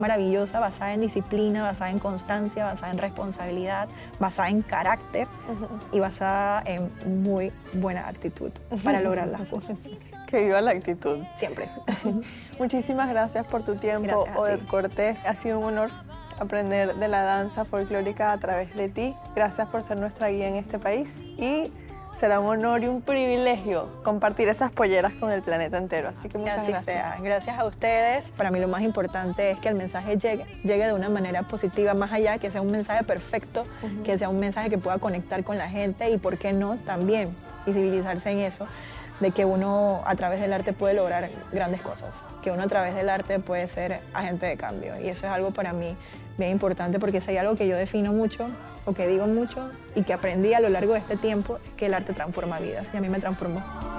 maravillosa, basada en disciplina, basada en constancia, basada en responsabilidad, basada en carácter y basada en muy buena actitud para lograr las cosas. Que viva la actitud. Siempre. Muchísimas gracias por tu tiempo, Gracias a Odette ti. Cortés. Ha sido un honor aprender de la danza folclórica a través de ti. Gracias por ser nuestra guía en este país y será un honor y un privilegio compartir esas polleras con el planeta entero. Así que muchas Así gracias. sea. Gracias a ustedes. Para mí lo más importante es que el mensaje llegue de una manera positiva, más allá, que sea un mensaje perfecto, que sea un mensaje que pueda conectar con la gente y, ¿por qué no?, también visibilizarse en eso, de que uno a través del arte puede lograr grandes cosas, que uno a través del arte puede ser agente de cambio. Y eso es algo para mí bien importante, porque si hay algo que yo defino mucho o que digo mucho y que aprendí a lo largo de este tiempo, es que el arte transforma vidas y a mí me transformó.